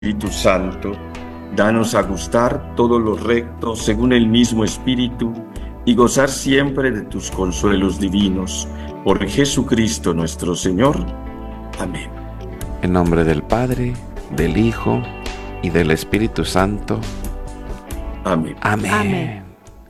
Espíritu Santo, danos a gustar todo lo recto según el mismo Espíritu y gozar siempre de tus consuelos divinos. Por Jesucristo nuestro Señor. Amén. En nombre del Padre, del Hijo y del Espíritu Santo. Amén. Amén. Amén.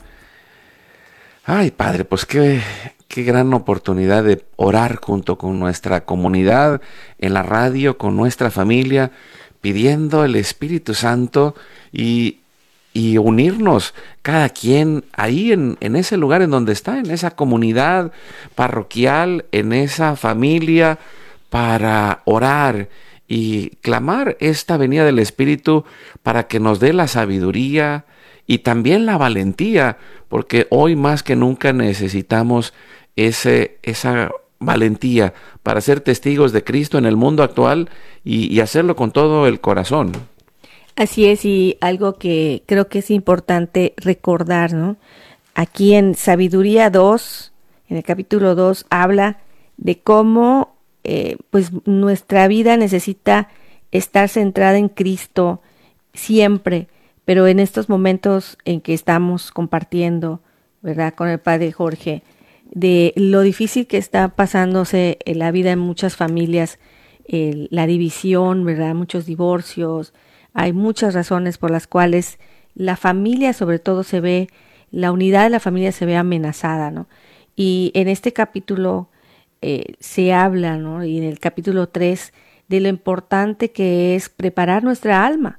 Ay, Padre, pues qué gran oportunidad de orar junto con nuestra comunidad en la radio, con nuestra familia, pidiendo el Espíritu Santo y unirnos cada quien ahí en ese lugar en donde está, en esa comunidad parroquial, en esa familia, para orar y clamar esta venida del Espíritu para que nos dé la sabiduría y también la valentía, porque hoy más que nunca necesitamos esa valentía para ser testigos de Cristo en el mundo actual y hacerlo con todo el corazón. Así es, y algo que creo que es importante recordar, ¿no? Aquí en Sabiduría 2, en el capítulo 2, habla de cómo pues nuestra vida necesita estar centrada en Cristo siempre, pero en estos momentos en que estamos compartiendo, ¿verdad?, con el Padre Jorge, de lo difícil que está pasándose en la vida en muchas familias, la división, ¿verdad?, muchos divorcios. Hay muchas razones por las cuales la familia, sobre todo, la unidad de la familia se ve amenazada, ¿no? Y en este capítulo se habla, ¿no?, y en el capítulo 3, de lo importante que es preparar nuestra alma.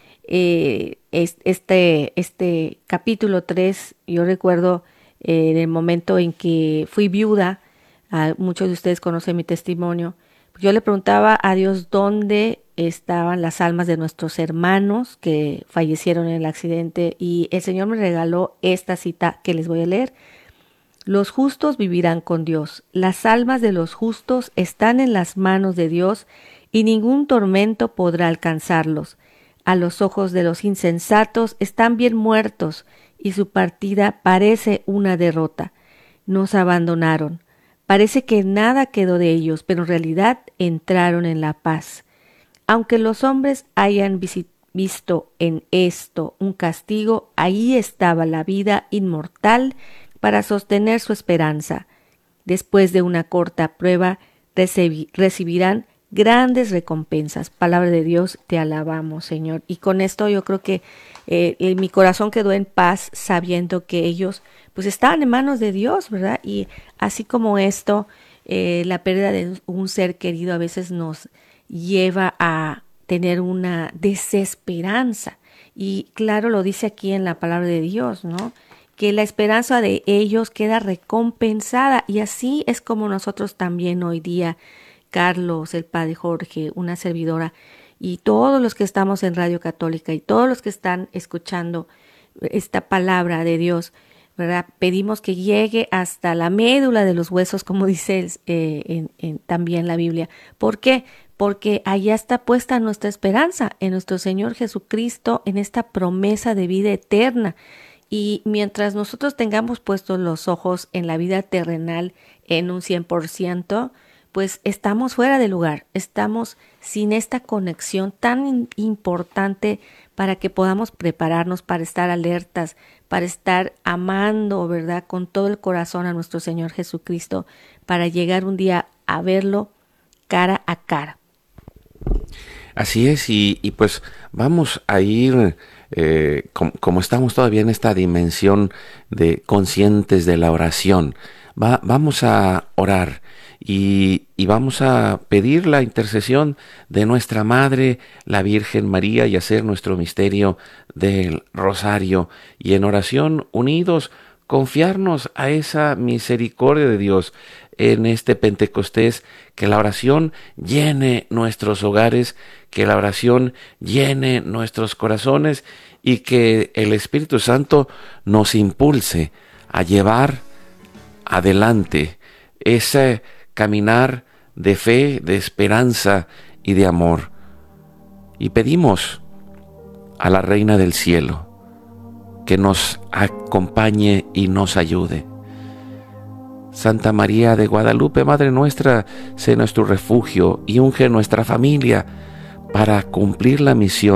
Este capítulo 3, yo recuerdo en el momento en que fui viuda, muchos de ustedes conocen mi testimonio, yo le preguntaba a Dios dónde estaban las almas de nuestros hermanos que fallecieron en el accidente, y el Señor me regaló esta cita que les voy a leer. Los justos vivirán con Dios. Las almas de los justos están en las manos de Dios y ningún tormento podrá alcanzarlos. A los ojos de los insensatos están bien muertos y su partida parece una derrota. Nos abandonaron. Parece que nada quedó de ellos, pero en realidad entraron en la paz. Aunque los hombres hayan visto en esto un castigo, ahí estaba la vida inmortal para sostener su esperanza. Después de una corta prueba, recibirán grandes recompensas. Palabra de Dios, te alabamos, Señor. Y con esto yo creo que mi corazón quedó en paz sabiendo que ellos pues estaban en manos de Dios, ¿verdad? Y así como esto, la pérdida de un ser querido a veces nos lleva a tener una desesperanza. Y claro, lo dice aquí en la palabra de Dios, ¿no?, que la esperanza de ellos queda recompensada. Y así es como nosotros también hoy día, Carlos, el Padre Jorge, una servidora, y todos los que estamos en Radio Católica y todos los que están escuchando esta palabra de Dios, ¿verdad?, pedimos que llegue hasta la médula de los huesos, como dice también la Biblia. ¿Por qué? Porque allá está puesta nuestra esperanza, en nuestro Señor Jesucristo, en esta promesa de vida eterna. Y mientras nosotros tengamos puestos los ojos en la vida terrenal en un 100%, pues estamos fuera de lugar, estamos sin esta conexión tan importante para que podamos prepararnos para estar alertas, para estar amando, ¿verdad?, con todo el corazón a nuestro Señor Jesucristo, para llegar un día a verlo cara a cara. Así es, y pues vamos a ir, como estamos todavía en esta dimensión de conscientes de la oración, vamos a orar y vamos a pedir la intercesión de nuestra Madre, la Virgen María, y hacer nuestro misterio del Rosario, y en oración unidos confiarnos a esa misericordia de Dios en este Pentecostés, que la oración llene nuestros hogares, que la oración llene nuestros corazones y que el Espíritu Santo nos impulse a llevar adelante ese caminar de fe, de esperanza y de amor. Y pedimos a la Reina del Cielo que nos acompañe y nos ayude. Santa María de Guadalupe, Madre nuestra, sé nuestro refugio y unge nuestra familia para cumplir la misión